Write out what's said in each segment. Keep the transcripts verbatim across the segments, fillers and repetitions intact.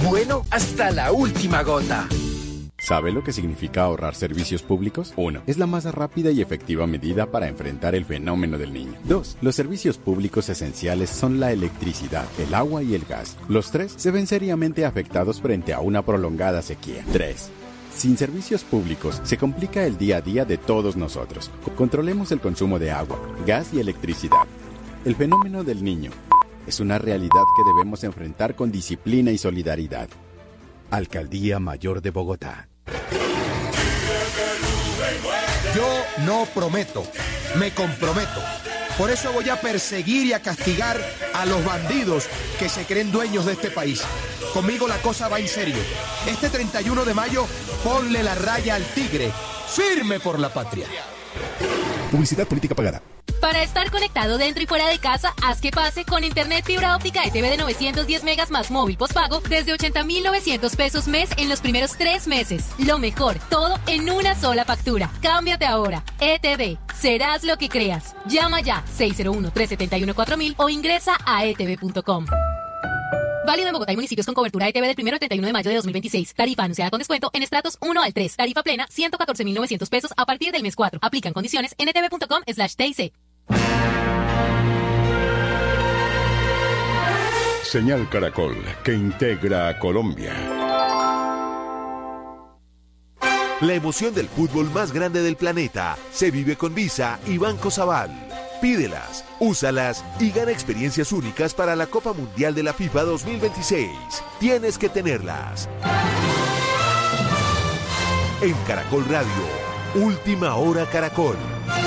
bueno hasta la última gota. ¿Sabe lo que significa ahorrar servicios públicos? uno. Es la más rápida y efectiva medida para enfrentar el fenómeno del Niño. dos. Los servicios públicos esenciales son la electricidad, el agua y el gas. Los tres se ven seriamente afectados frente a una prolongada sequía. tres. Sin servicios públicos, se complica el día a día de todos nosotros. Controlemos el consumo de agua, gas y electricidad. El fenómeno del Niño es una realidad que debemos enfrentar con disciplina y solidaridad. Alcaldía Mayor de Bogotá. Yo no prometo, me comprometo. Por eso voy a perseguir y a castigar a los bandidos que se creen dueños de este país. Conmigo la cosa va en serio. Este treinta y uno de mayo, ponle la raya al tigre. Firme por la patria. Publicidad política pagada. Para estar conectado dentro y fuera de casa, haz que pase con internet fibra óptica E T V de novecientos diez megas más móvil postpago desde ochenta mil novecientos pesos mes en los primeros tres meses. Lo mejor, todo en una sola factura. Cámbiate ahora. E T V, serás lo que creas. Llama ya seis cero uno, tres siete uno, cuatro mil o ingresa a e t v punto com. Válido en Bogotá y municipios con cobertura E T V del primero al treinta y uno de mayo de dos mil veintiséis. Tarifa anunciada con descuento en estratos uno al tres. Tarifa plena ciento catorce mil novecientos pesos a partir del mes cuatro. Aplican condiciones en e t v punto com slash t i c. Señal Caracol, que integra a Colombia. La emoción del fútbol más grande del planeta se vive con Visa y Banco Sabal. Pídelas, úsalas y gana experiencias únicas para la Copa Mundial de la FIFA dos mil veintiséis. Tienes que tenerlas. En Caracol Radio, Última Hora Caracol.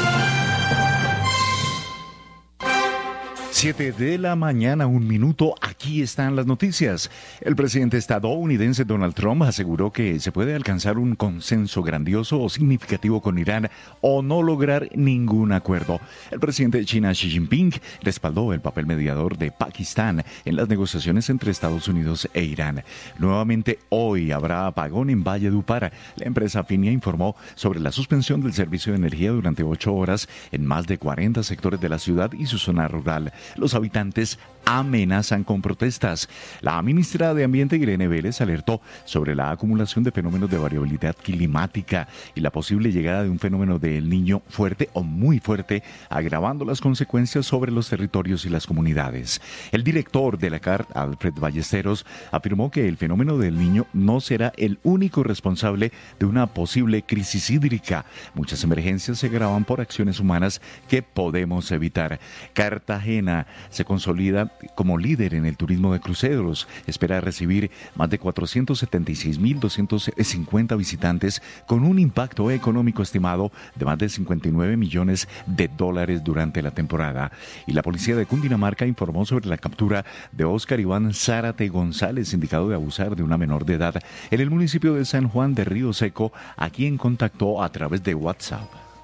Siete de la mañana, un minuto, aquí están las noticias. El presidente estadounidense Donald Trump aseguró que se puede alcanzar un consenso grandioso o significativo con Irán o no lograr ningún acuerdo. El presidente de China, Xi Jinping, respaldó el papel mediador de Pakistán en las negociaciones entre Estados Unidos e Irán. Nuevamente hoy habrá apagón en Valledupar. La empresa Finia informó sobre la suspensión del servicio de energía durante ocho horas en más de cuarenta sectores de la ciudad y su zona rural. Los habitantes amenazan con protestas. La ministra de Ambiente, Irene Vélez, alertó sobre la acumulación de fenómenos de variabilidad climática y la posible llegada de un fenómeno del Niño fuerte o muy fuerte, agravando las consecuencias sobre los territorios y las comunidades. El director de la C A R, Alfred Ballesteros, afirmó que el fenómeno del Niño no será el único responsable de una posible crisis hídrica. Muchas emergencias se agravan por acciones humanas que podemos evitar. Cartagena se consolida como líder en el turismo de cruceros. Espera recibir más de cuatrocientos setenta y seis mil doscientos cincuenta visitantes con un impacto económico estimado de más de cincuenta y nueve millones de dólares durante la temporada. Y la policía de Cundinamarca informó sobre la captura de Óscar Iván Zárate González, indicado de abusar de una menor de edad en el municipio de San Juan de Río Seco, a quien contactó a través de WhatsApp.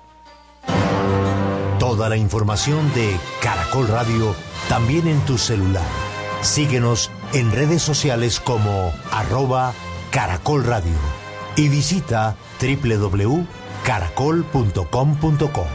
Toda la información de Caracol Radio también en tu celular. Síguenos en redes sociales como arroba Caracol Radio y visita doble u doble u doble u punto caracol punto com punto co.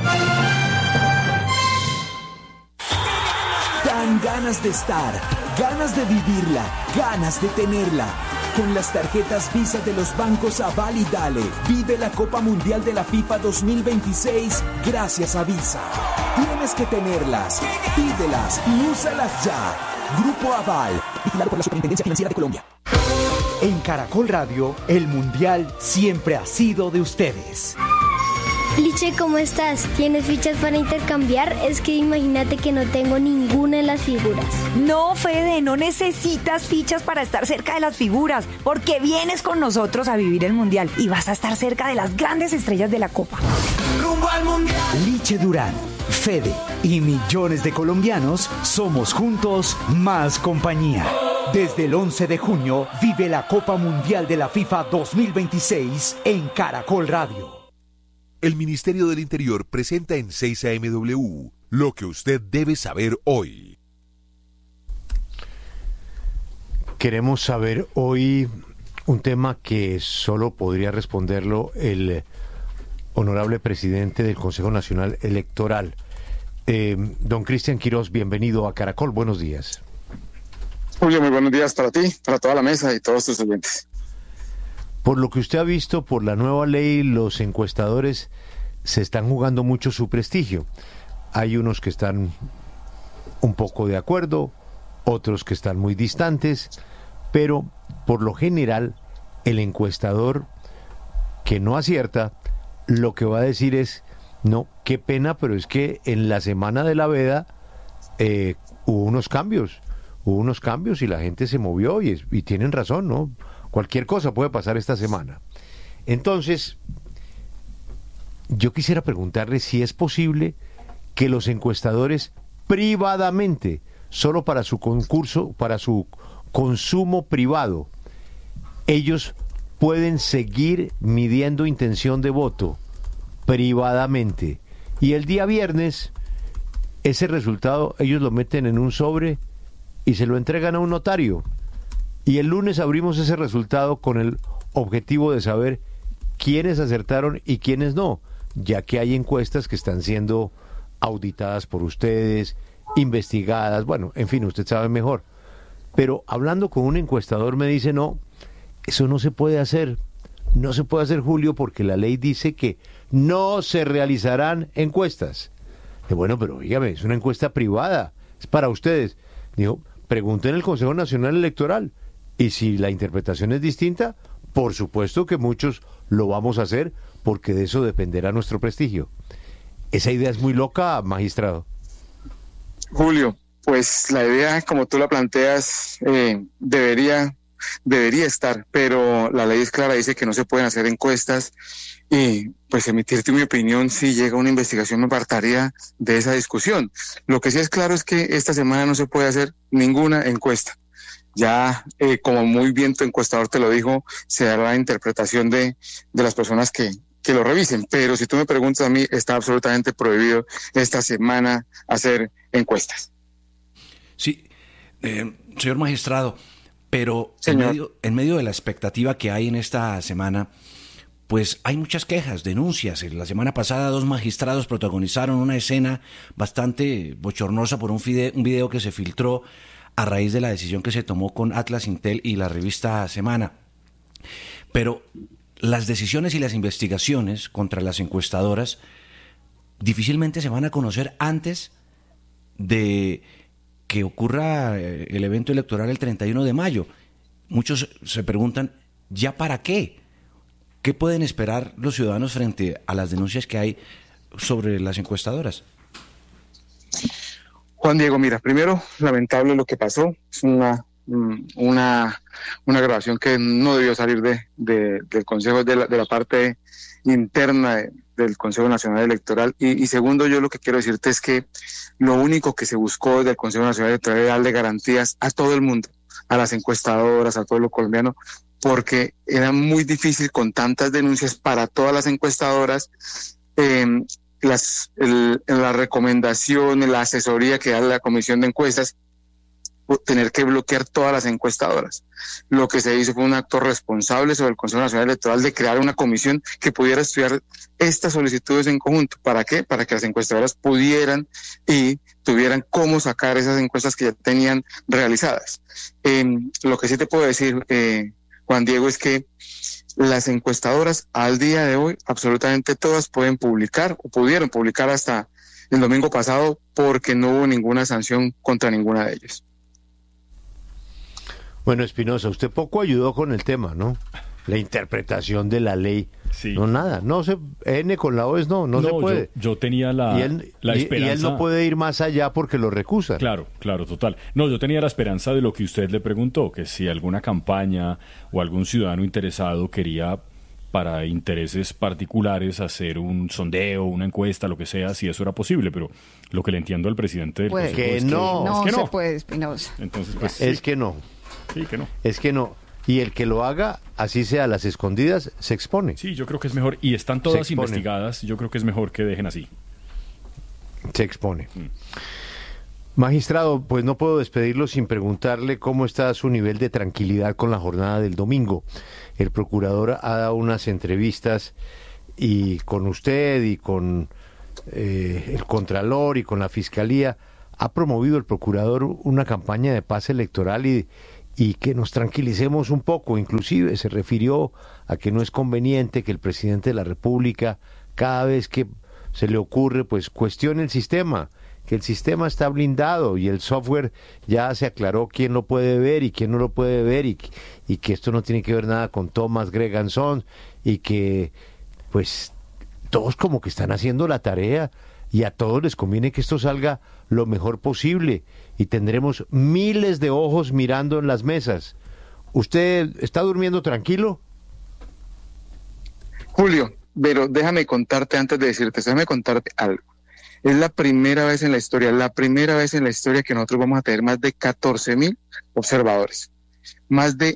Dan ganas de estar, ganas de vivirla, ganas de tenerla. Con las tarjetas Visa de los bancos Aval y Dale, vive la Copa Mundial de la FIFA dos mil veintiséis gracias a Visa. Tienes que tenerlas, pídelas y úsalas ya. Grupo Aval, vigilado por la Superintendencia Financiera de Colombia. En Caracol Radio, el Mundial siempre ha sido de ustedes. Liche, ¿cómo estás? ¿Tienes fichas para intercambiar? Es que imagínate que no tengo ninguna de las figuras. No, Fede, no necesitas fichas para estar cerca de las figuras, porque vienes con nosotros a vivir el Mundial y vas a estar cerca de las grandes estrellas de la Copa. ¡Rumbo al Mundial! Liche Durán, Fede y millones de colombianos somos juntos más compañía. Desde el once de junio vive la Copa Mundial de la FIFA dos mil veintiséis en Caracol Radio. El Ministerio del Interior presenta en seis A M W lo que usted debe saber hoy. Queremos saber hoy un tema que solo podría responderlo el honorable presidente del Consejo Nacional Electoral. Eh, don Cristian Quirós, bienvenido a Caracol, buenos días. Julio, muy buenos días para ti, para toda la mesa y todos tus oyentes. Por lo que usted ha visto, por la nueva ley, los encuestadores se están jugando mucho su prestigio. Hay unos que están un poco de acuerdo, otros que están muy distantes, pero por lo general el encuestador que no acierta, lo que va a decir es, no, qué pena, pero es que en la semana de la veda eh, hubo unos cambios, hubo unos cambios y la gente se movió y, es, y tienen razón, ¿no? Cualquier cosa puede pasar esta semana. Entonces, yo quisiera preguntarle si es posible que los encuestadores privadamente, solo para su concurso, para su consumo privado, ellos pueden seguir midiendo intención de voto privadamente. Y el día viernes, ese resultado ellos lo meten en un sobre y se lo entregan a un notario. Y el lunes abrimos ese resultado con el objetivo de saber quiénes acertaron y quiénes no, ya que hay encuestas que están siendo auditadas por ustedes, investigadas, bueno, en fin, usted sabe mejor. Pero hablando con un encuestador me dice, no, eso no se puede hacer, no se puede hacer, Julio, porque la ley dice que no se realizarán encuestas. Y bueno, pero dígame, es una encuesta privada, es para ustedes. Dijo, pregunten al Consejo Nacional Electoral. Y si la interpretación es distinta, por supuesto que muchos lo vamos a hacer, porque de eso dependerá nuestro prestigio. Esa idea es muy loca, magistrado. Julio, pues la idea, como tú la planteas, eh, debería, debería estar, pero la ley es clara, dice que no se pueden hacer encuestas y pues emitirte mi opinión si llega una investigación me apartaría de esa discusión. Lo que sí es claro es que esta semana no se puede hacer ninguna encuesta. Ya, eh, como muy bien tu encuestador te lo dijo, se dará la interpretación de, de las personas que, que lo revisen. Pero si tú me preguntas a mí, está absolutamente prohibido esta semana hacer encuestas. Sí, eh, señor magistrado, pero Señor. En, medio, en medio de la expectativa que hay en esta semana, pues hay muchas quejas, denuncias. La semana pasada dos magistrados protagonizaron una escena bastante bochornosa por un video, un video que se filtró a raíz de la decisión que se tomó con Atlas Intel y la revista Semana. Pero las decisiones y las investigaciones contra las encuestadoras difícilmente se van a conocer antes de que ocurra el evento electoral el treinta y uno de mayo. Muchos se preguntan, ¿ya para qué? ¿Qué pueden esperar los ciudadanos frente a las denuncias que hay sobre las encuestadoras? Juan Diego, mira, primero, lamentable lo que pasó, es una una una grabación que no debió salir de, de del Consejo, de la, de la parte interna de, del Consejo Nacional Electoral, y, y segundo, yo lo que quiero decirte es que lo único que se buscó desde el Consejo Nacional Electoral era darle garantías a todo el mundo, a las encuestadoras, a todo lo colombiano, porque era muy difícil con tantas denuncias para todas las encuestadoras, eh, Las, el, la recomendación, la asesoría que da la Comisión de Encuestas, tener que bloquear todas las encuestadoras. Lo que se hizo fue un acto responsable sobre el Consejo Nacional Electoral de crear una comisión que pudiera estudiar estas solicitudes en conjunto. ¿Para qué? Para que las encuestadoras pudieran y tuvieran cómo sacar esas encuestas que ya tenían realizadas. Eh, lo que sí te puedo decir, eh, Juan Diego, es que las encuestadoras al día de hoy, absolutamente todas pueden publicar o pudieron publicar hasta el domingo pasado porque no hubo ninguna sanción contra ninguna de ellas. Bueno, Espinosa, usted poco ayudó con el tema, ¿no? La interpretación de la ley. Sí. No, nada. No se, N con la O es no, no, no se puede. Yo, yo tenía la, y él, la y, esperanza. Y él no puede ir más allá porque lo recusa. Claro, claro, total. No, yo tenía la esperanza de lo que usted le preguntó, que si alguna campaña o algún ciudadano interesado quería, para intereses particulares, hacer un sondeo, una encuesta, lo que sea, si eso era posible, pero lo que le entiendo al presidente del pues que, no. no, es que no se puede, Espinosa. Entonces, pues, es sí. que no. Sí, que no. Es que no. Y el que lo haga, así sea a las escondidas, se expone. Sí, yo creo que es mejor. Y están todas investigadas, yo creo que es mejor que dejen así. Se expone. Mm. Magistrado, pues no puedo despedirlo sin preguntarle cómo está su nivel de tranquilidad con la jornada del domingo. El procurador ha dado unas entrevistas y con usted y con eh, el Contralor y con la Fiscalía ha promovido el procurador una campaña de paz electoral y, y que nos tranquilicemos un poco. Inclusive se refirió a que no es conveniente que el presidente de la República, cada vez que se le ocurre, pues cuestione el sistema, que el sistema está blindado y el software ya se aclaró quién lo puede ver y quién no lo puede ver, y, y que esto no tiene que ver nada con Thomas Greganson, y que pues todos como que están haciendo la tarea y a todos les conviene que esto salga lo mejor posible y tendremos miles de ojos mirando en las mesas. ¿Usted está durmiendo tranquilo? Julio, pero déjame contarte antes de decirte, déjame contarte algo. Es la primera vez en la historia, la primera vez en la historia que nosotros vamos a tener más de catorce mil observadores, más de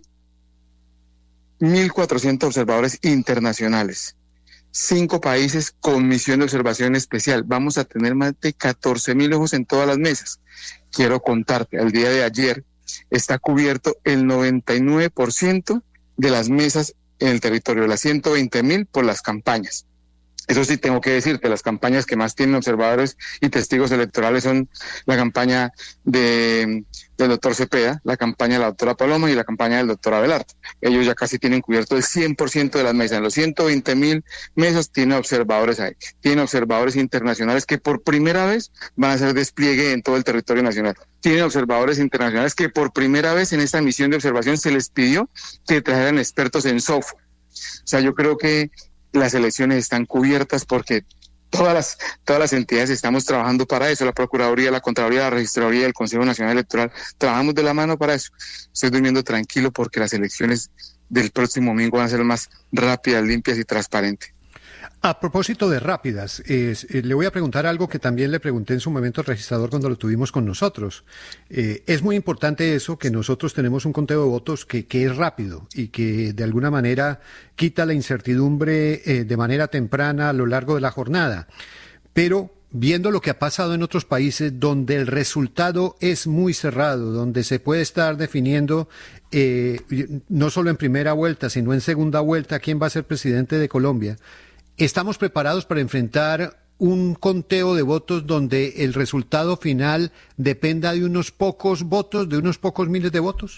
mil cuatrocientos observadores internacionales, cinco países con misión de observación especial. Vamos a tener más de catorce mil ojos en todas las mesas. Quiero contarte, al día de ayer está cubierto el noventa y nueve por ciento de las mesas en el territorio, las ciento veinte mil por las campañas. Eso sí tengo que decirte, las campañas que más tienen observadores y testigos electorales son la campaña de, del doctor Cepeda, la campaña de la doctora Paloma y la campaña del doctor Abelard. Ellos ya casi tienen cubierto el cien por ciento de las mesas. En los ciento veinte mil mesas tienen observadores ahí. Tienen observadores internacionales que por primera vez van a hacer despliegue en todo el territorio nacional. Tienen observadores internacionales que por primera vez en esta misión de observación se les pidió que trajeran expertos en software. O sea, yo creo que las elecciones están cubiertas porque todas las todas las entidades estamos trabajando para eso, la Procuraduría, la Contraloría, la Registraduría, el Consejo Nacional Electoral, trabajamos de la mano para eso. Estoy durmiendo tranquilo porque las elecciones del próximo domingo van a ser más rápidas, limpias y transparentes. A propósito de rápidas, eh, eh, le voy a preguntar algo que también le pregunté en su momento al registrador cuando lo tuvimos con nosotros. Eh, es muy importante eso, que nosotros tenemos un conteo de votos que, que es rápido y que de alguna manera quita la incertidumbre eh, de manera temprana a lo largo de la jornada. Pero viendo lo que ha pasado en otros países donde el resultado es muy cerrado, donde se puede estar definiendo eh, no solo en primera vuelta, sino en segunda vuelta quién va a ser presidente de Colombia, ¿estamos preparados para enfrentar un conteo de votos donde el resultado final dependa de unos pocos votos, de unos pocos miles de votos?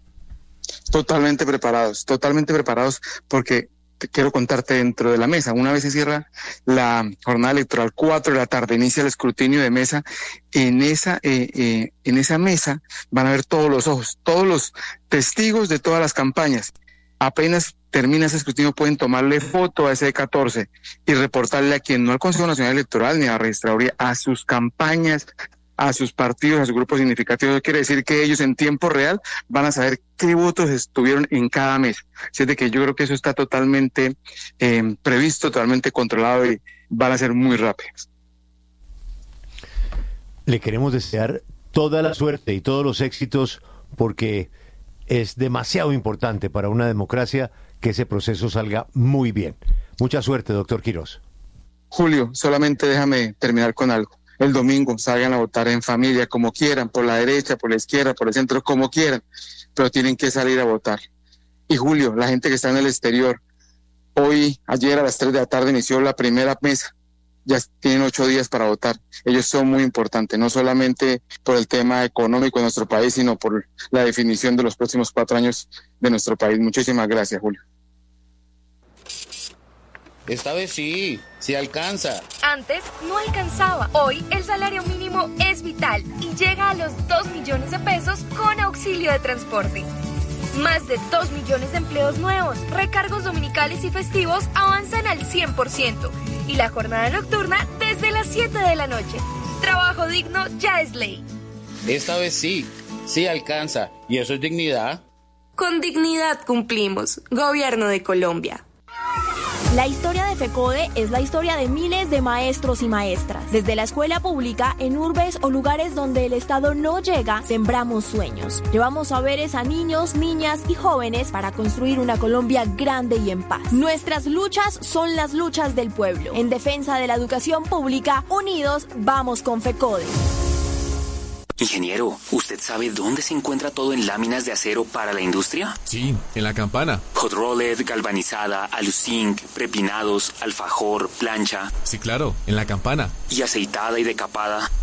Totalmente preparados, totalmente preparados, porque te quiero contarte dentro de la mesa. Una vez se cierra la jornada electoral, cuatro de la tarde, inicia el escrutinio de mesa. En esa, eh, eh, en esa mesa van a ver todos los ojos, todos los testigos de todas las campañas. Apenas termina ese escrutinio, pueden tomarle foto a ese catorce y reportarle a quien, no al Consejo Nacional Electoral ni a la Registraduría, a sus campañas, a sus partidos, a sus grupos significativos. Eso quiere decir que ellos en tiempo real van a saber qué votos estuvieron en cada mes. Así de que yo creo que eso está totalmente eh, previsto, totalmente controlado y van a ser muy rápidos. Le queremos desear toda la suerte y todos los éxitos porque es demasiado importante para una democracia que ese proceso salga muy bien. Mucha suerte, doctor Quirós. Julio, solamente déjame terminar con algo. El domingo salgan a votar en familia, como quieran, por la derecha, por la izquierda, por el centro, como quieran, pero tienen que salir a votar. Y Julio, la gente que está en el exterior, hoy, ayer a las tres de la tarde inició la primera mesa. Ya tienen ocho días para votar. Ellos son muy importantes, no solamente por el tema económico de nuestro país, sino por la definición de los próximos cuatro años de nuestro país. Muchísimas gracias, Julio. Esta vez sí, sí alcanza. Antes no alcanzaba. Hoy el salario mínimo es vital y llega a los dos millones de pesos con auxilio de transporte. Más de dos millones de empleos nuevos, recargos dominicales y festivos avanzan al cien por ciento. Y la jornada nocturna desde las siete de la noche. Trabajo digno ya es ley. Esta vez sí, sí alcanza. ¿Y eso es dignidad? Con dignidad cumplimos. Gobierno de Colombia. La historia de FECODE es la historia de miles de maestros y maestras. Desde la escuela pública, en urbes o lugares donde el Estado no llega, sembramos sueños. Llevamos saberes a niños, niñas y jóvenes para construir una Colombia grande y en paz. Nuestras luchas son las luchas del pueblo. En defensa de la educación pública, unidos, vamos con FECODE. Ingeniero, ¿usted sabe dónde se encuentra todo en láminas de acero para la industria? Sí, en la Campana. Hot rolled, galvanizada, aluzinc, prepinados, alfajor, plancha. Sí, claro, en la Campana. ¿Y aceitada y decapada?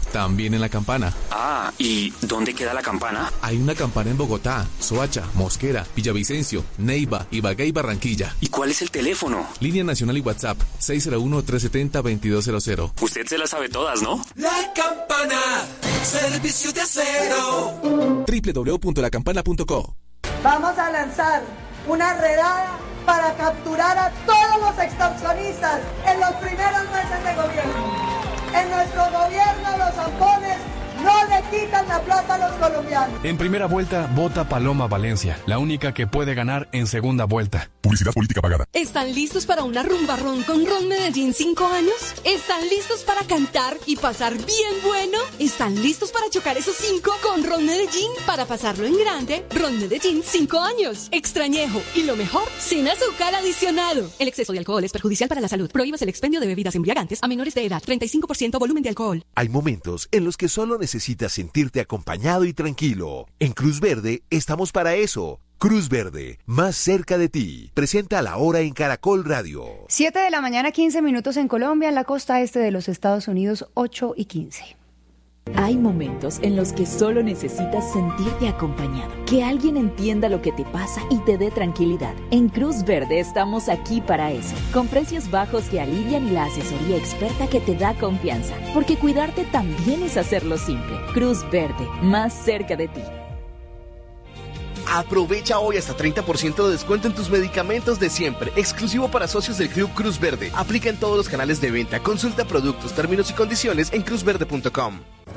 también en La Campana. Ah, ¿y dónde queda La Campana? Hay una campana en Bogotá, Soacha, Mosquera, Villavicencio, Neiva, Ibagué y Barranquilla. ¿Y cuál es el teléfono? Línea nacional y WhatsApp, seis cero uno, tres siete cero, dos dos cero cero. Usted se las sabe todas, ¿no? La Campana, servicio de acero. doble u doble u doble u punto la campana punto co. Vamos a lanzar una redada para capturar a todos los extorsionistas en los primeros meses de gobierno. En nuestro gobierno los zampones no le quitan la plata a los colombianos. En primera vuelta, vota Paloma Valencia, la única que puede ganar en segunda vuelta. Publicidad política pagada. ¿Están listos para una rumba ron con Ron Medellín cinco años? ¿Están listos para cantar y pasar bien bueno? ¿Están listos para chocar esos cinco con Ron Medellín para pasarlo en grande? Ron Medellín cinco años. Extrañejo y lo mejor, sin azúcar adicionado. El exceso de alcohol es perjudicial para la salud. Prohíbas el expendio de bebidas embriagantes a menores de edad. treinta y cinco por ciento volumen de alcohol. Hay momentos en los que solo necesitas sentirte acompañado y tranquilo. En Cruz Verde estamos para eso. Cruz Verde, más cerca de ti. Presenta la hora en Caracol Radio. siete de la mañana, quince minutos en Colombia, en la costa este de los Estados Unidos, ocho y quince. Hay momentos en los que solo necesitas sentirte acompañado, que alguien entienda lo que te pasa y te dé tranquilidad. En Cruz Verde estamos aquí para eso, con precios bajos que alivian y la asesoría experta que te da confianza, porque cuidarte también es hacerlo simple. Cruz Verde, más cerca de ti. Aprovecha hoy hasta treinta por ciento de descuento en tus medicamentos de siempre, exclusivo para socios del Club Cruz Verde. Aplica en todos los canales de venta. Consulta productos, términos y condiciones en cruz verde punto com.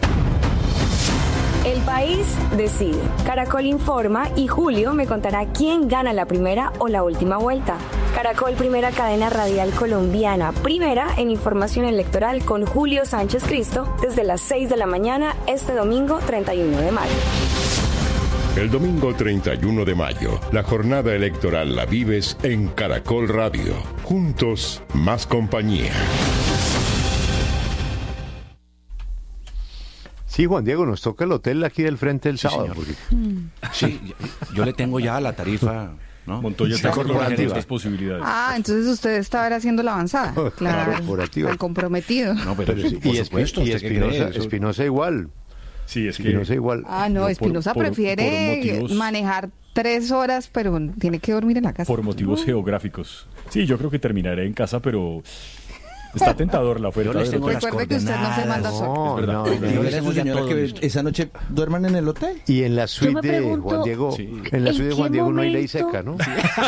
El país decide. Caracol informa y Julio me contará quién gana la primera o la última vuelta. Caracol, primera cadena radial colombiana, primera en información electoral con Julio Sánchez Cristo desde las seis de la mañana este domingo treinta y uno de mayo. El domingo treinta y uno de mayo, la jornada electoral la vives en Caracol Radio. Juntos, más compañía. Sí, Juan Diego, nos toca el hotel aquí del frente el sí, sábado. Porque... Sí, yo le tengo ya la tarifa, ¿no? Montoya está corporativa. Estas posibilidades. Ah, entonces usted está ahora haciendo la avanzada. Claro, tan comprometido. No, pero, pero sí, por y supuesto, y Espinosa, Espinosa igual. Sí, es que Espinosa igual. Ah, no, Espinosa prefiere por motivos... manejar tres horas, pero tiene que dormir en la casa. Por motivos uh. geográficos. Sí, yo creo que terminaré en casa, pero... Está tentador la oferta. Recuerde que usted no se manda solo. No, es no, no, no, no, señora que esa noche duerman en el hotel. Y en la suite de Juan Diego, sí. en la suite de Juan Diego momento? no hay ley seca, ¿no? Sí.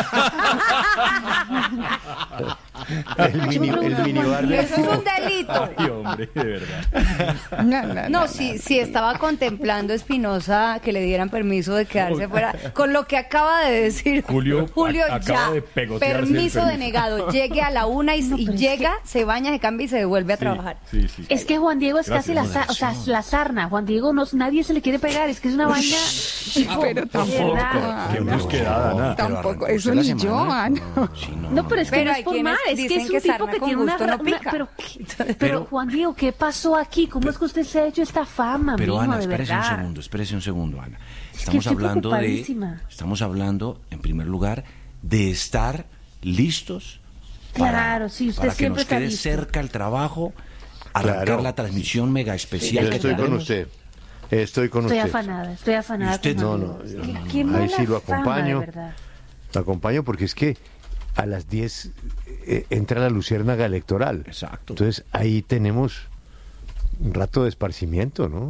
el mini, el minibar de... Eso es un delito. Ay, hombre, de verdad. No, no, no, no si, no. si estaba contemplando Espinosa que le dieran permiso de quedarse fuera, con lo que acaba de decir Julio, Julio a, ya, de permiso denegado, llegue a la una y, no, y llega, se baña, se cambia y se devuelve a sí, trabajar. Sí, sí. Es que Juan Diego es Gracias, casi la, o sea, la sarna. Juan Diego no, nadie se le quiere pegar, es que es una vaina. Tipo, pero tampoco. Qué búsqueda, Ana. Tampoco, eso ni yo, Ana. No, pero es que no es por mal, es que es un tipo que tiene una... No una pero, pero, Juan Diego, ¿qué pasó aquí? ¿Cómo es que usted se ha hecho esta fama, Pero, mijo, Ana, de espérese verdad? un segundo, espérese un segundo, Ana. Estamos es que hablando de... Estamos hablando, en primer lugar, de estar listos para, claro, sí, usted para que siempre nos quede listo. cerca el trabajo, arrancar claro. la transmisión mega especial Yo que estoy tenemos. con usted. Estoy con estoy usted. Afanada, estoy afanada. Usted, no, no, ¿Qué, no, qué no. Ahí sí lo fama, acompaño. de verdad. Lo acompaño porque es que a las diez eh, entra la luciérnaga electoral. Exacto. Entonces ahí tenemos un rato de esparcimiento, ¿no?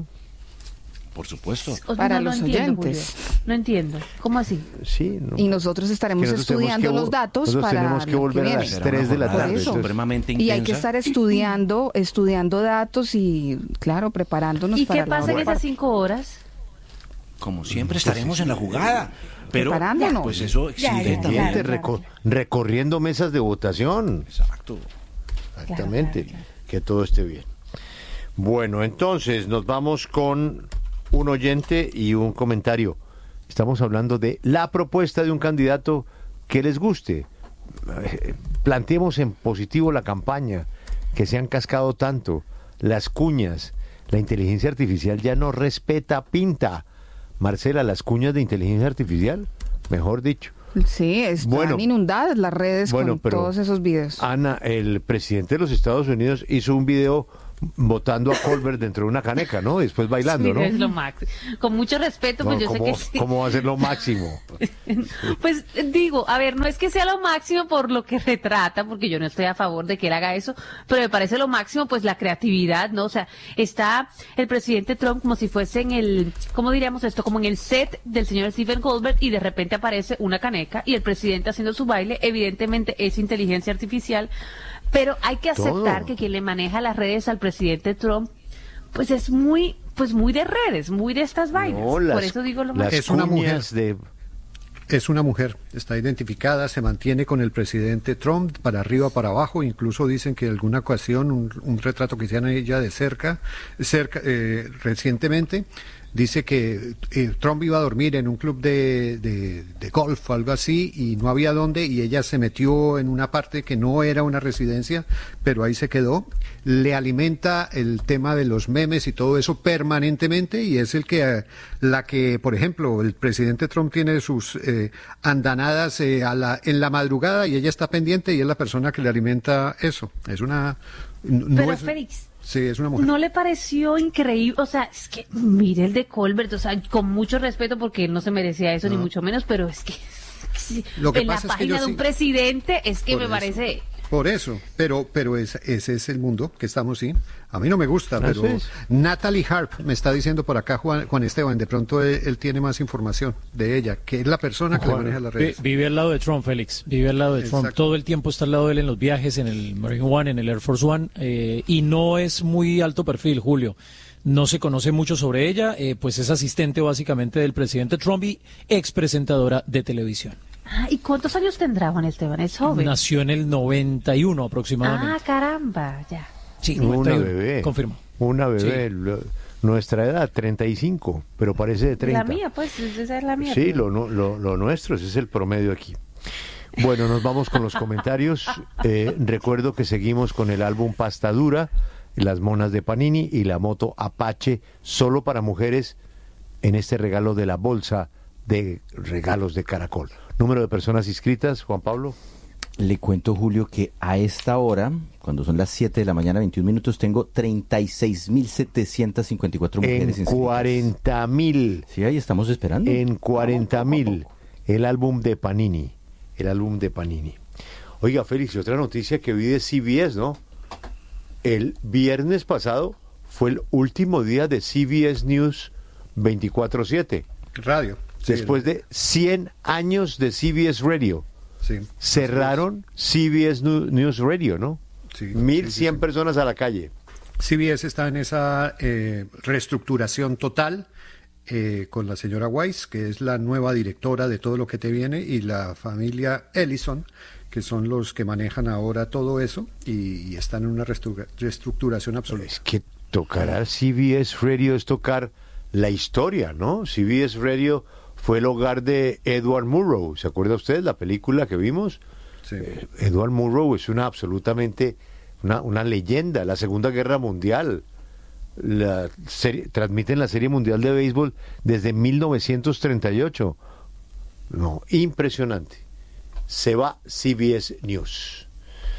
Por supuesto. O sea, Para no los lo entiendo, oyentes. Julio. No entiendo. ¿Cómo así? Sí. No. Y nosotros estaremos nosotros estudiando que, los datos nosotros para tenemos que volver que a las tres de la tarde. Eso. Supremamente y hay que intensa. estar estudiando, estudiando datos y, claro, preparándonos ¿Y para qué pasa en esas cinco horas? Como siempre estaremos en la jugada. Pero, preparándonos. pues eso exige también. Claro, reco recorriendo mesas de votación. Exacto. Exactamente. Claro, claro, claro. Que todo esté bien. Bueno, entonces nos vamos con un oyente y un comentario. Estamos hablando de la propuesta de un candidato que les guste. Planteemos en positivo la campaña, que se han cascado tanto, las cuñas, la inteligencia artificial ya no respeta pinta. Marcela, las cuñas de inteligencia artificial, mejor dicho. Sí, están bueno, inundadas las redes bueno, con todos esos videos. Ana, el presidente de los Estados Unidos hizo un video botando a Colbert dentro de una caneca, ¿no? Y después bailando, ¿no? Sí, es lo máximo. Con mucho respeto, pues no, yo ¿cómo, sé que sí. ¿Cómo va a ser lo máximo? Pues digo, a ver, no es que sea lo máximo por lo que retrata, porque yo no estoy a favor de que él haga eso, pero me parece lo máximo, pues la creatividad, ¿no? O sea, está el presidente Trump como si fuese en el, ¿cómo diríamos esto? Como en el set del señor Stephen Colbert y de repente aparece una caneca y el presidente haciendo su baile, evidentemente es inteligencia artificial. Pero hay que aceptar Todo. que quien le maneja las redes al presidente Trump, pues es muy, pues muy de redes, muy de estas vainas. No, las, Por eso digo lo más. Es una mujer. De... Es una mujer, está identificada, se mantiene con el presidente Trump para arriba, para abajo, incluso dicen que en alguna ocasión un, un retrato que hicieron ella de cerca, cerca eh, recientemente, dice que eh, Trump iba a dormir en un club de, de, de golf o algo así y no había dónde y ella se metió en una parte que no era una residencia, pero ahí se quedó. Le alimenta el tema de los memes y todo eso permanentemente y es el que, eh, la que, por ejemplo, el presidente Trump tiene sus eh, andanadas eh, a la, en la madrugada y ella está pendiente y es la persona que le alimenta eso. Es una... No pero es, Félix... Sí, es una mujer. ¿No le pareció increíble? O sea, es que mire el de Colbert, o sea, con mucho respeto porque él no se merecía eso, no. ni mucho menos, pero es que, es que Lo que en pasa la es que página yo de un sí, presidente es que me eso. parece... Por eso, pero pero es, ese es el mundo que estamos, sí. A mí no me gusta, pero es. Natalie Harp me está diciendo por acá, Juan, Juan Esteban, de pronto él, él tiene más información de ella, que es la persona que Juan, le maneja las redes. Vive al lado de Trump, Félix, vive al lado de Trump. Exacto. Todo el tiempo está al lado de él en los viajes, en el Marine One, en el Air Force One, eh, y no es muy alto perfil, Julio. No se conoce mucho sobre ella, eh, pues es asistente básicamente del presidente Trump y ex presentadora de televisión. Ah, ¿y cuántos años tendrá Juan Esteban? Es joven. Nació en el noventa y uno aproximadamente. Ah, caramba, ya. Sí, noventa y uno, una bebé. Confirmo. Una bebé, sí. lo, nuestra edad, treinta y cinco, pero parece de treinta. La mía, pues, esa es la mía. Sí, pero... lo, lo, lo nuestro, ese es el promedio aquí. Bueno, nos vamos con los comentarios. Eh, recuerdo que seguimos con el álbum Pasta Dura, Las Monas de Panini y la moto Apache, solo para mujeres, en este regalo de la bolsa de regalos de Caracol. Número de personas inscritas, Juan Pablo. Le cuento, Julio, que a esta hora, cuando son las siete de la mañana, veintiún minutos, tengo treinta y seis mil setecientos cincuenta y cuatro mujeres en inscritas. cuarenta mil. Sí, ahí estamos esperando. En cuarenta mil. El álbum de Panini. El álbum de Panini. Oiga, Félix, y otra noticia que vi de C B S, ¿no? El viernes pasado fue el último día de C B S News veinticuatro siete. Radio. Sí, Después de cien años de C B S Radio. Sí, cerraron C B S News Radio, ¿no? Sí, mil cien sí, sí, sí. personas a la calle. C B S está en esa eh, reestructuración total eh, con la señora Weiss, que es la nueva directora de todo lo que te viene, y la familia Ellison, que son los que manejan ahora todo eso, y, y están en una reestructuración absoluta. Es que tocar al C B S Radio es tocar la historia, ¿no? C B S Radio fue el hogar de Edward Murrow. ¿Se acuerda usted la película que vimos? Sí. Eh, Edward Murrow es una absolutamente una, una leyenda. La Segunda Guerra Mundial. La serie, transmiten la Serie Mundial de Béisbol desde mil novecientos treinta y ocho. No, impresionante. Se va C B S News.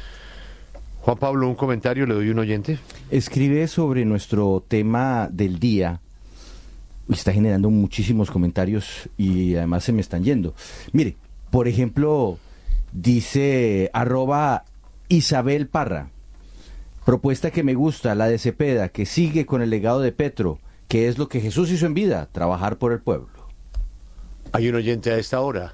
Juan Pablo, un comentario, le doy un oyente. Escribe sobre nuestro tema del día. Está generando muchísimos comentarios y además se me están yendo. Mire, por ejemplo, dice arroba Isabel Parra, propuesta que me gusta, la de Cepeda, que sigue con el legado de Petro, que es lo que Jesús hizo en vida, trabajar por el pueblo. Hay un oyente a esta hora.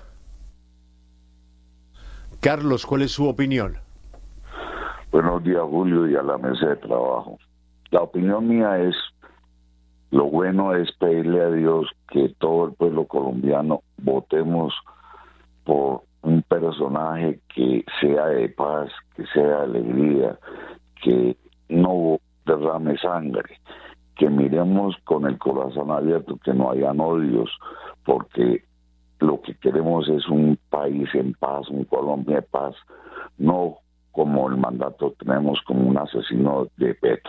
Carlos, ¿cuál es su opinión? Buenos días, Julio, y a la mesa de trabajo. La opinión mía es: lo bueno es pedirle a Dios que todo el pueblo colombiano votemos por un personaje que sea de paz, que sea de alegría, que no derrame sangre, que miremos con el corazón abierto, que no hayan odios, porque lo que queremos es un país en paz, un Colombia de paz, no como el mandato tenemos como un asesino de Petro.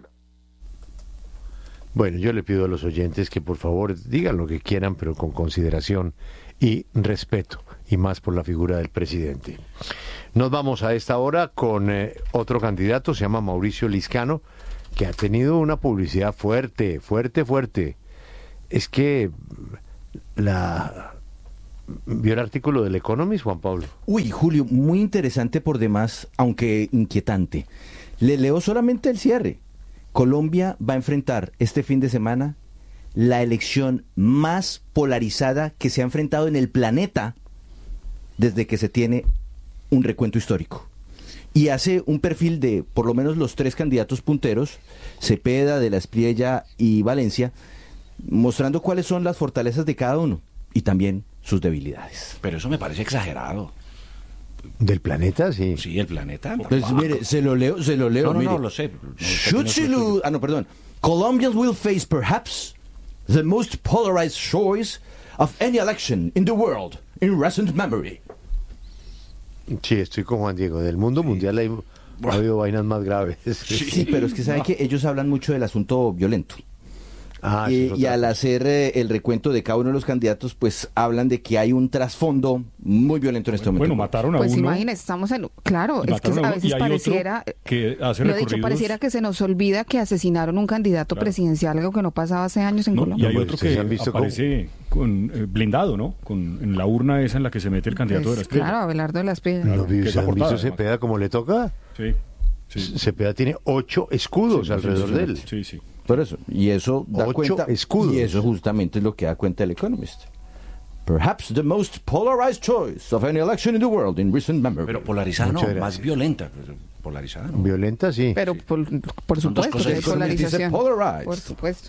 Bueno, yo le pido a los oyentes que por favor digan lo que quieran, pero con consideración y respeto, y más por la figura del presidente. Nos vamos a esta hora con eh, otro candidato, se llama Mauricio Liscano, que ha tenido una publicidad fuerte, fuerte, fuerte. Es que la... ¿Vio el artículo del Economist, Juan Pablo? Uy, Julio, muy interesante por demás, aunque inquietante. Le leo solamente el cierre. Colombia va a enfrentar este fin de semana la elección más polarizada que se ha enfrentado en el planeta desde que se tiene un recuento histórico. Y hace un perfil de por lo menos los tres candidatos punteros, Cepeda, De la Espriella y Valencia, mostrando cuáles son las fortalezas de cada uno y también sus debilidades. Pero eso me parece exagerado. ¿Del planeta? Sí. Sí, el planeta. Pues mire, se lo leo, se lo leo. No, no, mire. no, lo sé. No, Should she lose, ah, no, perdón. Colombians will face perhaps the most polarized choice of any election in the world in recent memory. Sí, estoy con Juan Diego. Del mundo sí. mundial hay, ha habido vainas más graves. Sí, sí, pero es que saben no. que ellos hablan mucho del asunto violento. Ah, y, y al hacer eh, el recuento de cada uno de los candidatos, pues hablan de que hay un trasfondo muy violento en este momento. Bueno, mataron a pues uno. Pues imagínense, estamos en... Claro, es que a, a veces pareciera... Que hace lo he dicho, pareciera que se nos olvida que asesinaron un candidato claro. presidencial, algo que no pasaba hace años en no, Colombia. Y hay otro que aparece con, eh, blindado, ¿no? Con, en la urna esa en la que se mete el candidato pues, de la Espriella. Claro, Abelardo de la Espriella. Claro, ¿No ¿Se han visto Cepeda como le toca? Sí. sí. Cepeda tiene ocho escudos sí, alrededor sí, de él. Sí, sí. Por eso, y eso da Ocho cuenta, escudos. y eso justamente es lo que da cuenta el Economist. Perhaps the most polarized choice of any election in the world in recent memory. Pero polarizada no, más violenta. Polarizada no. Violenta sí. Pero por, por supuesto que hay polarización. Por supuesto.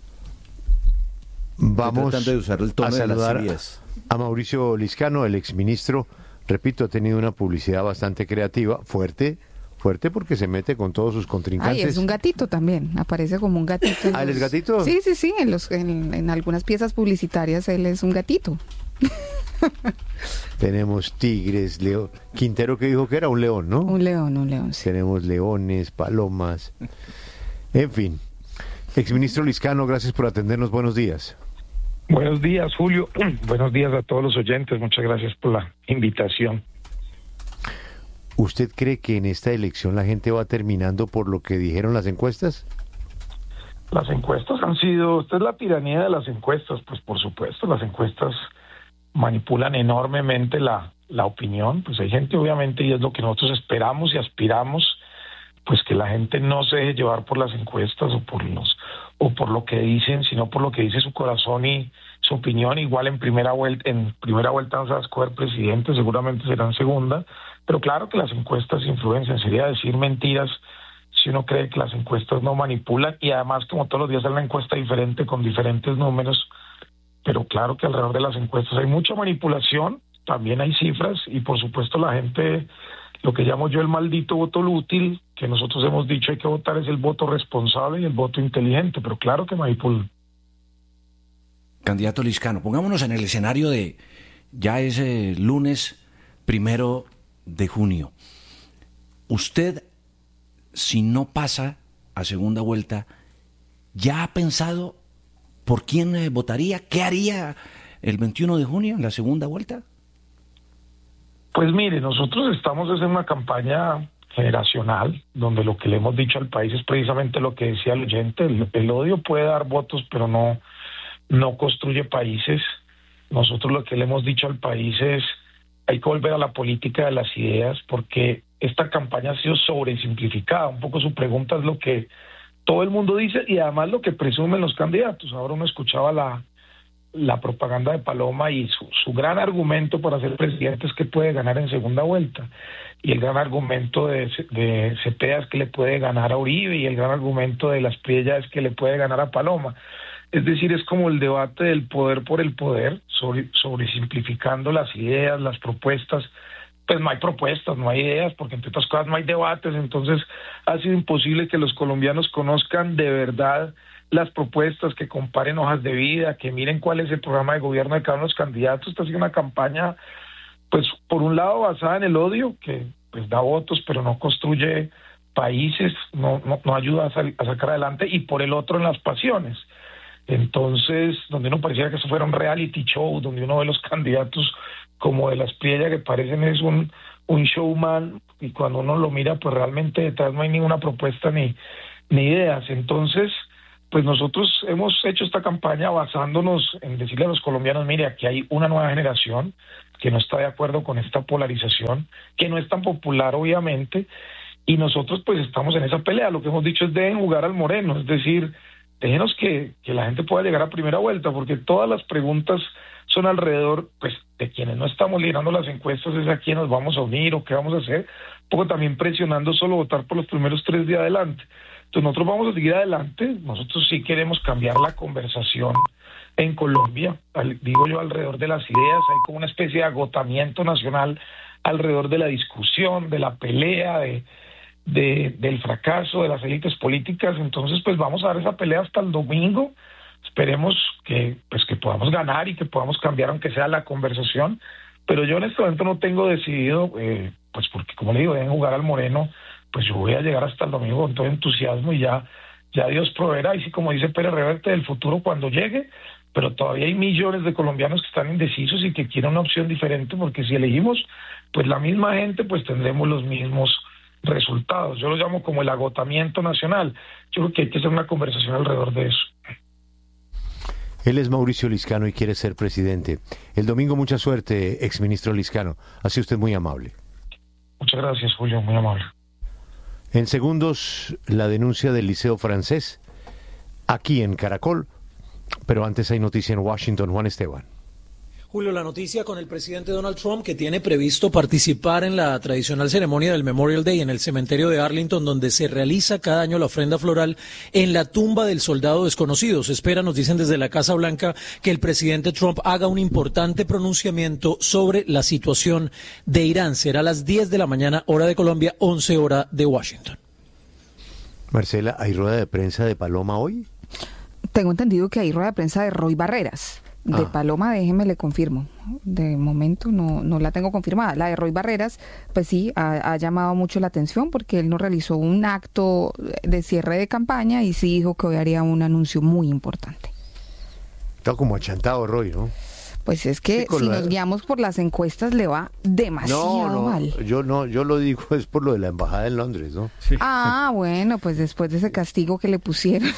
Vamos de usar el tono a saludar de a Mauricio Liscano, el exministro. Repito, ha tenido una publicidad bastante creativa, fuerte. Fuerte porque se mete con todos sus contrincantes. Ay, es un gatito también, aparece como un gatito. ¿Ah, él es gatito? Sí, sí, sí, en, los, en, en algunas piezas publicitarias él es un gatito. Tenemos tigres, león. Quintero que dijo que era un león, ¿no? Un león, un león, sí. Tenemos leones, palomas, en fin. Exministro Liscano, gracias por atendernos, buenos días. Buenos días, Julio. Buenos días a todos los oyentes, muchas gracias por la invitación. ¿Usted cree que en esta elección la gente va terminando por lo que dijeron las encuestas? Las encuestas han sido, esta es la tiranía de las encuestas, pues por supuesto, las encuestas manipulan enormemente la, la opinión, pues hay gente obviamente, y es lo que nosotros esperamos y aspiramos, pues que la gente no se deje llevar por las encuestas o por los o por lo que dicen, sino por lo que dice su corazón y su opinión. Igual en primera vuelta, en primera vuelta vamos a escoger presidente, seguramente será en segunda, pero claro que las encuestas influencian, sería decir mentiras si uno cree que las encuestas no manipulan, y además como todos los días hay una encuesta diferente con diferentes números, pero claro que alrededor de las encuestas hay mucha manipulación, también hay cifras, y por supuesto la gente, lo que llamo yo el maldito voto útil, que nosotros hemos dicho hay que votar, es el voto responsable y el voto inteligente, pero claro que manipulan. Candidato Liscano, pongámonos en el escenario de ya ese lunes primero de junio. Usted, si no pasa a segunda vuelta, ¿ya ha pensado por quién eh, votaría? ¿Qué haría el veintiuno de junio en la segunda vuelta? Pues mire, nosotros estamos en una campaña generacional, donde lo que le hemos dicho al país es precisamente lo que decía el oyente, el, el odio puede dar votos, pero no, no construye países. Nosotros lo que le hemos dicho al país es, hay que volver a la política de las ideas, porque esta campaña ha sido sobresimplificada. Un poco su pregunta es lo que todo el mundo dice y además lo que presumen los candidatos. Ahora uno escuchaba la, la propaganda de Paloma y su, su gran argumento para ser presidente es que puede ganar en segunda vuelta. Y el gran argumento de, de Cepeda es que le puede ganar a Uribe, y el gran argumento de la Espriella es que le puede ganar a Paloma. Es decir, es como el debate del poder por el poder, sobre, sobre simplificando las ideas, las propuestas. Pues no hay propuestas, no hay ideas, porque entre otras cosas no hay debates, entonces ha sido imposible que los colombianos conozcan de verdad las propuestas, que comparen hojas de vida, que miren cuál es el programa de gobierno de cada uno de los candidatos. Esta ha sido una campaña, pues por un lado basada en el odio, que pues da votos, pero no construye países, no, no, no ayuda a, sal, a sacar adelante, y por el otro en las pasiones. Entonces, donde uno pareciera que eso fuera un reality show, donde uno ve los candidatos como de la Espriella, que parecen es un, un showman, y cuando uno lo mira, pues realmente detrás no hay ninguna propuesta ni, ni ideas. Entonces, pues nosotros hemos hecho esta campaña basándonos en decirle a los colombianos, mire, aquí hay una nueva generación que no está de acuerdo con esta polarización, que no es tan popular obviamente, y nosotros pues estamos en esa pelea. Lo que hemos dicho es dejen jugar al moreno, es decir, déjenos que, que la gente pueda llegar a primera vuelta, porque todas las preguntas son alrededor pues de quienes no estamos liderando las encuestas, es a quién nos vamos a unir o qué vamos a hacer, un poco también presionando solo votar por los primeros tres de adelante. Entonces nosotros vamos a seguir adelante, nosotros sí queremos cambiar la conversación en Colombia, al, digo yo, alrededor de las ideas, hay como una especie de agotamiento nacional alrededor de la discusión, de la pelea, de, de del fracaso de las élites políticas. Entonces pues vamos a dar esa pelea hasta el domingo, esperemos que pues que podamos ganar y que podamos cambiar aunque sea la conversación, pero yo en este momento no tengo decidido, eh, pues porque como le digo, deben jugar al moreno, pues yo voy a llegar hasta el domingo con todo entusiasmo y ya, ya Dios proveerá, y sí, como dice Pérez Reverte, del futuro cuando llegue, pero todavía hay millones de colombianos que están indecisos y que quieren una opción diferente, porque si elegimos pues la misma gente, pues tendremos los mismos resultados. Yo lo llamo como el agotamiento nacional. Yo creo que hay que hacer una conversación alrededor de eso. Él es Mauricio Liscano y quiere ser presidente. El domingo mucha suerte, exministro Liscano. Ha sido usted muy amable. Muchas gracias, Julio, muy amable. En segundos, la denuncia del Liceo Francés, aquí en Caracol, pero antes hay noticia en Washington. Juan Esteban. Julio, la noticia con el presidente Donald Trump, que tiene previsto participar en la tradicional ceremonia del Memorial Day en el cementerio de Arlington, donde se realiza cada año la ofrenda floral en la tumba del soldado desconocido. Se espera, nos dicen desde la Casa Blanca, que el presidente Trump haga un importante pronunciamiento sobre la situación de Irán. Será a las diez de la mañana, hora de Colombia, once hora de Washington. Marcela, ¿hay rueda de prensa de Paloma hoy? Tengo entendido que hay rueda de prensa de Roy Barreras. De ah. Paloma, déjeme le confirmo. De momento no, no la tengo confirmada. La de Roy Barreras, pues sí, ha, ha llamado mucho la atención porque él no realizó un acto de cierre de campaña y sí dijo que hoy haría un anuncio muy importante. Está como achantado Roy, ¿no? Pues es que sí, si la... nos guiamos por las encuestas le va demasiado no, no, mal. Yo no, yo lo digo es por lo de la embajada en Londres, ¿no? Sí. Ah, bueno, pues después de ese castigo que le pusieron,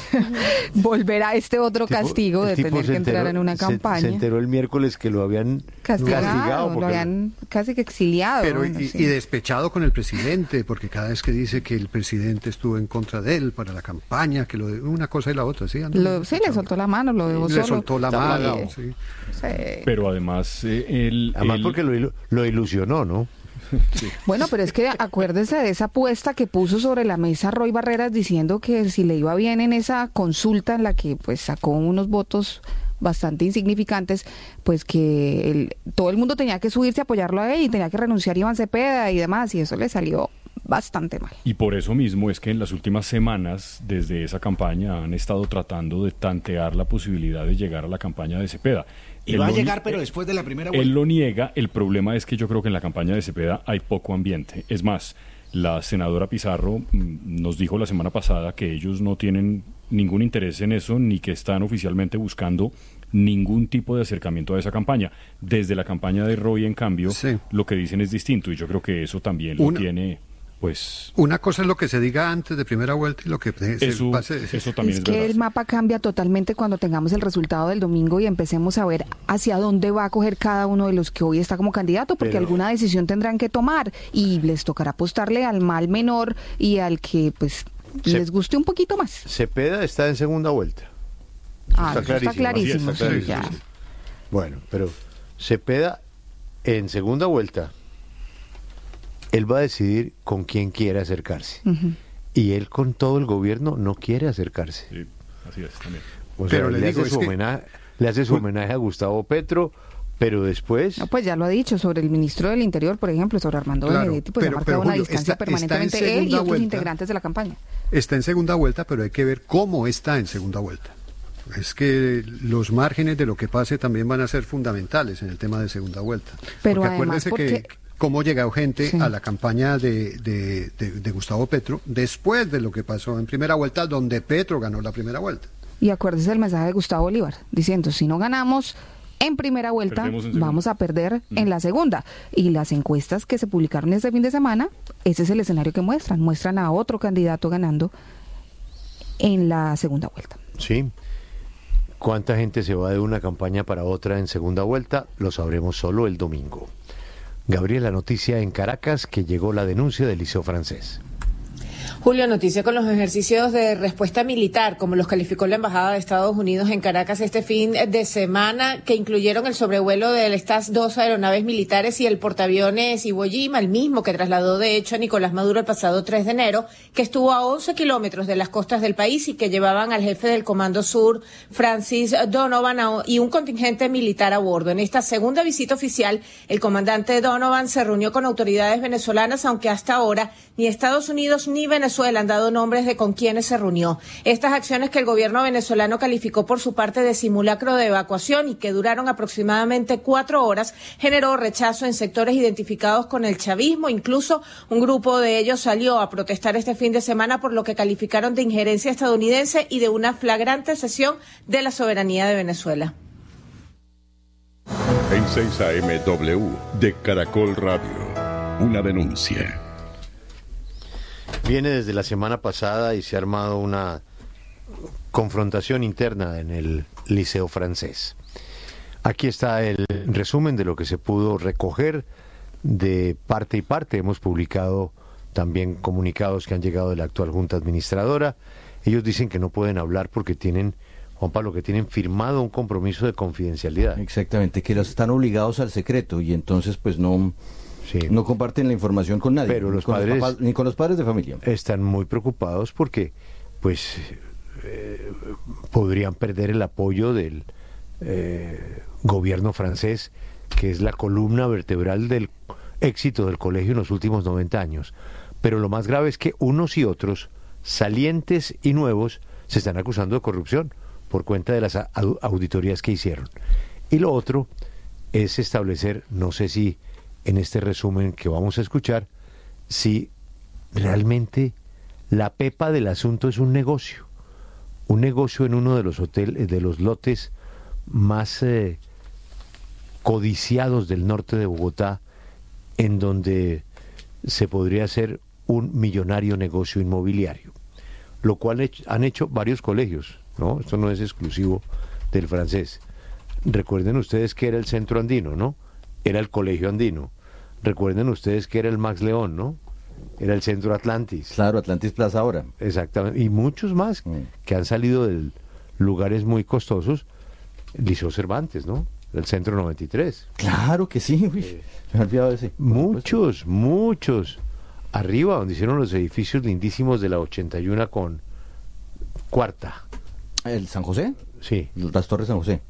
volverá este otro tipo, castigo de tener que entrar enteró, en una se, campaña. Se enteró el miércoles que lo habían castigado, castigado lo habían casi que exiliado. Pero bueno, y, sí. y despechado con el presidente, porque cada vez que dice que el presidente estuvo en contra de él para la campaña, que lo de una cosa y la otra, ¿sí? Lo, sí, le soltó la mano, lo dejó le solo. Le soltó la mano, sí. Sí. Pero además... Eh, el, Además el... porque lo, lo ilusionó, ¿no? Sí. Bueno, pero es que acuérdese de esa apuesta que puso sobre la mesa Roy Barreras diciendo que si le iba bien en esa consulta en la que pues sacó unos votos bastante insignificantes, pues que el, todo el mundo tenía que subirse a apoyarlo a él y tenía que renunciar Iván Cepeda y demás, y eso le salió bastante mal. Y por eso mismo es que en las últimas semanas, desde esa campaña, han estado tratando de tantear la posibilidad de llegar a la campaña de Cepeda. Y él va a llegar, pero después de la primera vuelta. Él lo niega. El problema es que yo creo que en la campaña de Cepeda hay poco ambiente. Es más, la senadora Pizarro nos dijo la semana pasada que ellos no tienen ningún interés en eso, ni que están oficialmente buscando ningún tipo de acercamiento a esa campaña. Desde la campaña de Roy, en cambio, sí. lo que dicen es distinto, y yo creo que eso también lo Una... tiene... Pues, una cosa es lo que se diga antes de primera vuelta y lo que eso, se pase. Eso también es, es que verdad. El mapa cambia totalmente cuando tengamos el resultado del domingo y empecemos a ver hacia dónde va a coger cada uno de los que hoy está como candidato, porque Pero, alguna decisión tendrán que tomar y les tocará apostarle al mal menor y al que pues se, les guste un poquito más. Cepeda está en segunda vuelta. Ah, está, clarísimo. está clarísimo. Está clarísimo. Sí, ya. Bueno, pero Cepeda en segunda vuelta, él va a decidir con quién quiere acercarse. Uh-huh. Y él con todo el gobierno no quiere acercarse. Sí, así es, también. O sea, pero le, le, digo, hace su homenaje, que... le hace su homenaje a Gustavo Petro, pero después... No, pues ya lo ha dicho sobre el ministro del Interior, por ejemplo, sobre Armando claro, Benedetti, pues pero, ha marcado pero, Julio, una distancia está, permanentemente está él y otros vuelta, integrantes de la campaña. Está en segunda vuelta, pero hay que ver cómo está en segunda vuelta. Es que los márgenes de lo que pase también van a ser fundamentales en el tema de segunda vuelta. Pero porque además, acuérdese porque... que... cómo llegó gente sí. a la campaña de, de, de, de Gustavo Petro después de lo que pasó en primera vuelta, donde Petro ganó la primera vuelta. Y acuérdese el mensaje de Gustavo Bolívar, diciendo, si no ganamos en primera vuelta, en vamos a perder mm. en la segunda. Y las encuestas que se publicaron este fin de semana, ese es el escenario que muestran. Muestran a otro candidato ganando en la segunda vuelta. Sí. ¿Cuánta gente se va de una campaña para otra en segunda vuelta? Lo sabremos solo el domingo. Gabriela, noticia en Caracas que llegó la denuncia del Liceo Francés. Julio, noticia con los ejercicios de respuesta militar, como los calificó la Embajada de Estados Unidos en Caracas este fin de semana, que incluyeron el sobrevuelo de estas dos aeronaves militares y el portaaviones Iwo Jima, el mismo que trasladó de hecho a Nicolás Maduro el pasado tres de enero, que estuvo a once kilómetros de las costas del país y que llevaban al jefe del Comando Sur, Francis Donovan, y un contingente militar a bordo. En esta segunda visita oficial, el comandante Donovan se reunió con autoridades venezolanas, aunque hasta ahora ni Estados Unidos ni Venezuela han dado nombres de con quienes se reunió. Estas acciones que el gobierno venezolano calificó por su parte de simulacro de evacuación y que duraron aproximadamente cuatro horas, generó rechazo en sectores identificados con el chavismo. Incluso un grupo de ellos salió a protestar este fin de semana por lo que calificaron de injerencia estadounidense y de una flagrante cesión de la soberanía de Venezuela. En seis A M W de Caracol Radio, una denuncia. Viene desde la semana pasada y se ha armado una confrontación interna en el Liceo Francés. Aquí está el resumen de lo que se pudo recoger de parte y parte. Hemos publicado también comunicados que han llegado de la actual Junta Administradora. Ellos dicen que no pueden hablar porque tienen, Juan Pablo, que tienen firmado un compromiso de confidencialidad. Exactamente, que los están obligados al secreto y entonces pues no... Sí. No comparten la información con nadie, pero los con padres, los papás, ni con los padres de familia. Están muy preocupados porque pues eh, podrían perder el apoyo del eh, gobierno francés, que es la columna vertebral del éxito del colegio en los últimos noventa años. Pero lo más grave es que unos y otros, salientes y nuevos, se están acusando de corrupción por cuenta de las auditorías que hicieron. Y lo otro es establecer, no sé si en este resumen que vamos a escuchar, si realmente la pepa del asunto es un negocio, un negocio en uno de los hoteles, de los lotes más eh, codiciados del norte de Bogotá, en donde se podría hacer un millonario negocio inmobiliario, lo cual han hecho varios colegios, ¿no? Esto no es exclusivo del Francés. Recuerden ustedes que era el Centro Andino, ¿no? Era el Colegio Andino. Recuerden ustedes que era el Max León, ¿no? Era el Centro Atlantis. Claro, Atlantis Plaza ahora. Exactamente. Y muchos más mm. que han salido de lugares muy costosos. Liceo Cervantes, ¿no? El Centro noventa y tres. Claro que sí. Uy, eh, me he olvidado de ese. Muchos, muchos. Arriba, donde hicieron los edificios lindísimos de la ochenta y uno con Cuarta. ¿El San José? Sí. Las Torres San José.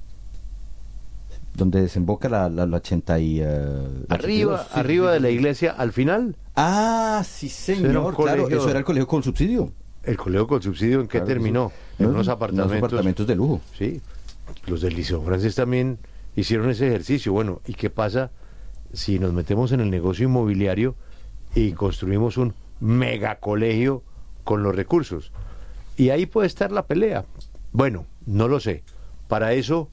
Donde desemboca la, la, la ochenta y... Uh, arriba, sí, arriba sí, de la iglesia, al final. Ah, sí señor, claro, colegio, eso era el colegio con subsidio. ¿El colegio con subsidio en qué claro, terminó? Sí. En unos apartamentos. Unos apartamentos de lujo. Sí, los del Liceo Francés también hicieron ese ejercicio. Bueno, ¿y qué pasa si nos metemos en el negocio inmobiliario y construimos un megacolegio con los recursos? Y ahí puede estar la pelea. Bueno, no lo sé. Para eso...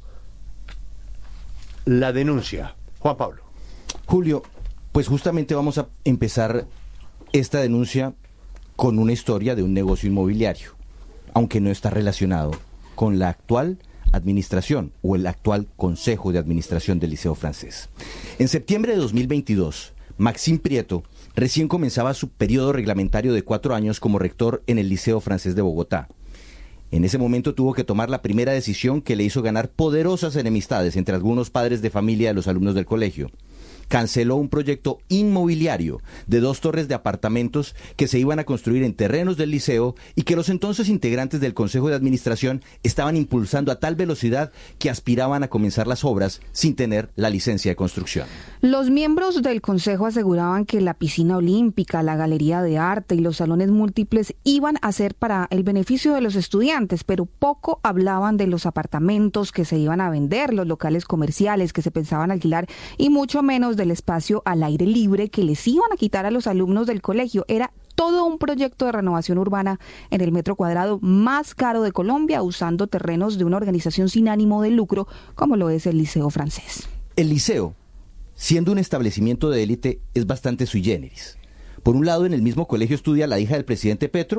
la denuncia. Juan Pablo. Julio, pues justamente vamos a empezar esta denuncia con una historia de un negocio inmobiliario, aunque no está relacionado con la actual administración o el actual Consejo de Administración del Liceo Francés. En septiembre de dos mil veintidós, Maxime Prieto recién comenzaba su periodo reglamentario de cuatro años como rector en el Liceo Francés de Bogotá. En ese momento tuvo que tomar la primera decisión que le hizo ganar poderosas enemistades entre algunos padres de familia de los alumnos del colegio. Canceló un proyecto inmobiliario de dos torres de apartamentos que se iban a construir en terrenos del liceo y que los entonces integrantes del Consejo de Administración estaban impulsando a tal velocidad que aspiraban a comenzar las obras sin tener la licencia de construcción. Los miembros del Consejo aseguraban que la piscina olímpica, la galería de arte y los salones múltiples iban a ser para el beneficio de los estudiantes, pero poco hablaban de los apartamentos que se iban a vender, los locales comerciales que se pensaban alquilar y mucho menos del espacio al aire libre que les iban a quitar a los alumnos del colegio. Era todo un proyecto de renovación urbana en el metro cuadrado más caro de Colombia, usando terrenos de una organización sin ánimo de lucro como lo es el Liceo Francés. El liceo, siendo un establecimiento de élite, es bastante sui generis. Por un lado, en el mismo colegio estudia la hija del presidente Petro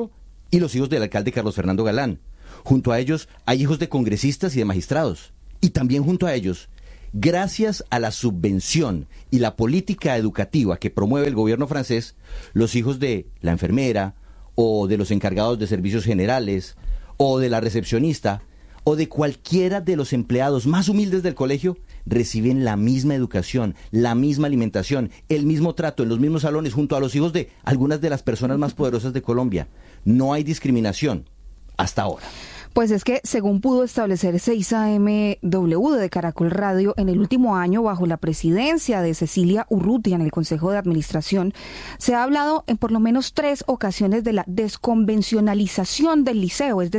y los hijos del alcalde Carlos Fernando Galán. Junto a ellos hay hijos de congresistas y de magistrados. Y también junto a ellos, gracias a la subvención y la política educativa que promueve el gobierno francés, los hijos de la enfermera o de los encargados de servicios generales o de la recepcionista o de cualquiera de los empleados más humildes del colegio reciben la misma educación, la misma alimentación, el mismo trato en los mismos salones junto a los hijos de algunas de las personas más poderosas de Colombia. No hay discriminación hasta ahora. Pues es que, según pudo establecer seis A M W de Caracol Radio, en el último año, bajo la presidencia de Cecilia Urrutia en el Consejo de Administración, se ha hablado en por lo menos tres ocasiones de la desconvencionalización del liceo, es decir,